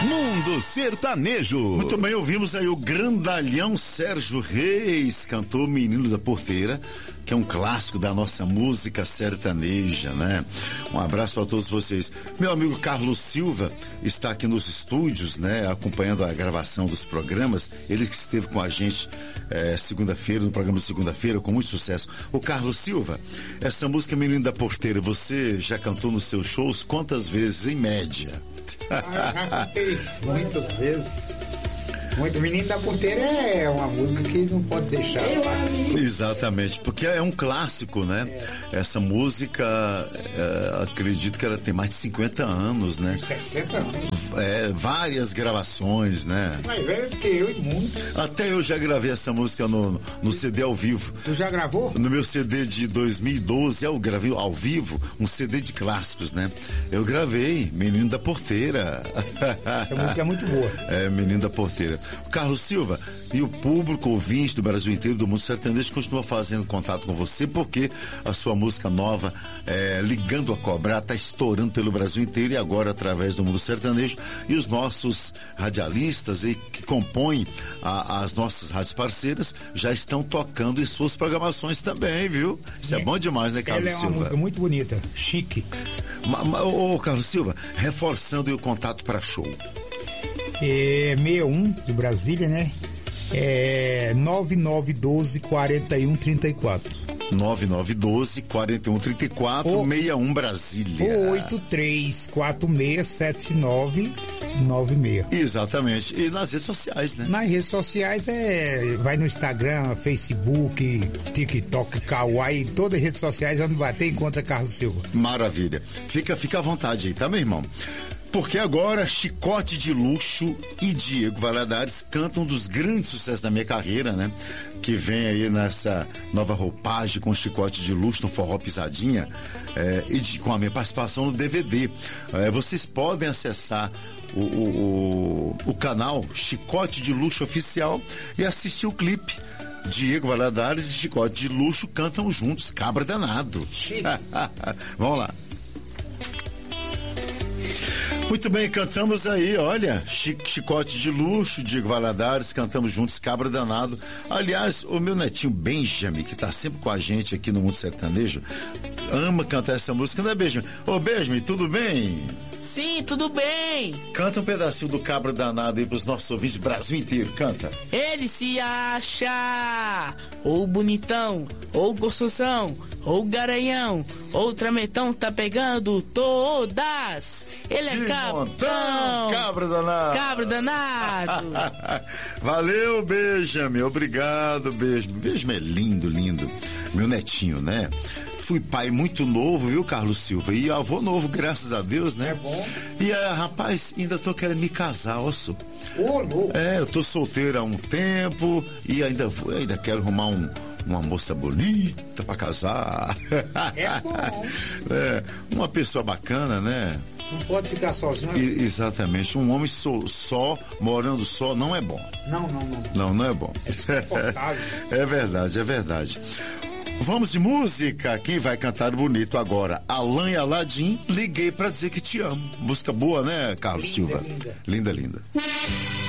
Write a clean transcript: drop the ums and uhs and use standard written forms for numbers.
Mundo Sertanejo. Muito bem, ouvimos aí o grandalhão Sérgio Reis, cantor Menino da Porteira, que é um clássico da nossa música sertaneja, né? Um abraço a todos vocês. Meu amigo Carlos Silva está aqui nos estúdios, né? Acompanhando a gravação dos programas. Ele que esteve com a gente segunda-feira, no programa de segunda-feira, com muito sucesso. O Carlos Silva, essa música Menino da Porteira, você já cantou nos seus shows quantas vezes, em média? Já cantei muitas vezes. Muito. Menino da Porteira é uma música que não pode deixar. Exatamente, porque é um clássico, né? Essa música, acredito que ela tem mais de 50 anos, né? 60 anos. Várias gravações, né? Mais velho do que eu e muito. Até eu já gravei essa música no CD ao vivo. Tu já gravou? No meu CD de 2012, eu gravei ao vivo um CD de clássicos, né? Eu gravei Menino da Porteira. Essa música é muito boa. Menino da Porteira. Carlos Silva, e o público ouvinte do Brasil inteiro, do mundo sertanejo, continua fazendo contato com você, porque a sua música nova, Ligando a Cobrar, está estourando pelo Brasil inteiro, e agora através do mundo sertanejo, e os nossos radialistas que compõem as nossas rádios parceiras já estão tocando em suas programações também, viu? Isso é bom demais, né, Carlos Silva? Ela é uma música muito bonita, chique. Ô, Carlos Silva, reforçando aí o contato para show. 61 de Brasília, né? 9912-4134. 9912-4134, 61 Brasília. Ou 83467996. Exatamente. E nas redes sociais, né? Nas redes sociais vai no Instagram, Facebook, TikTok, Kawaii, todas as redes sociais, onde bater encontra Carlos Silva. Maravilha. Fica à vontade aí, tá, meu irmão? Porque agora Chicote de Luxo e Diego Valadares cantam um dos grandes sucessos da minha carreira, né? Que vem aí nessa nova roupagem com Chicote de Luxo no Forró Pisadinha, com a minha participação no DVD. Vocês podem acessar o canal Chicote de Luxo Oficial e assistir o clipe. Diego Valadares e Chicote de Luxo cantam juntos, Cabra Danado. Vamos lá. Muito bem, cantamos aí, olha, Chicote de Luxo, Diego Valadares, cantamos juntos, Cabra Danado. Aliás, o meu netinho Benjamin, que tá sempre com a gente aqui no Mundo Sertanejo, ama cantar essa música, não é, Benjamin? Ô, Benjamin, tudo bem? Sim, tudo bem. Canta um pedacinho do Cabra Danado aí pros nossos ouvintes do Brasil inteiro, canta. Ele se acha ou bonitão, ou gostosão, ou garanhão, ou trametão, tá pegando todas. Ele é capitão. Cabra Danado. Cabra Danado. Valeu, Benjamin, obrigado, Benjamin. Benjamin é lindo, lindo. Meu netinho, né? Fui pai muito novo, viu, Carlos Silva? E avô novo, graças a Deus, né? É bom. E, rapaz, ainda tô querendo me casar, osso. Louco. Eu tô solteiro há um tempo e ainda quero arrumar uma moça bonita pra casar. É bom. Uma pessoa bacana, né? Não pode ficar sozinho. Exatamente. Um homem morando só, não é bom. Não é bom. É desconfortável. É verdade. Vamos de música. Quem vai cantar bonito agora? Alan e Aladim, Liguei pra Dizer Que Te Amo. Música boa, né, Carlos Silva? Linda. Linda.